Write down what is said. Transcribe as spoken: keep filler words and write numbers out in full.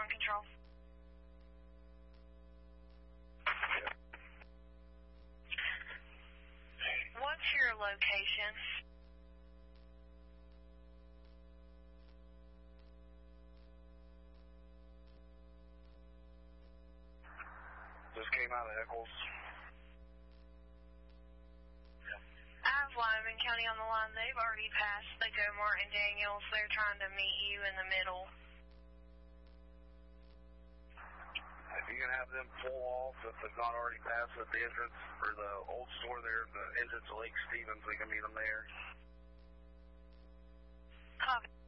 control. What's your location? Just came out of Eccles. I have Lyman County on the line. They've already passed the Gomar and Daniels. They're trying to meet you in the middle. If you can have them pull off, if they've not already passed at the entrance for the old store there, the entrance to Lake Stevens, we can meet them there. Copy.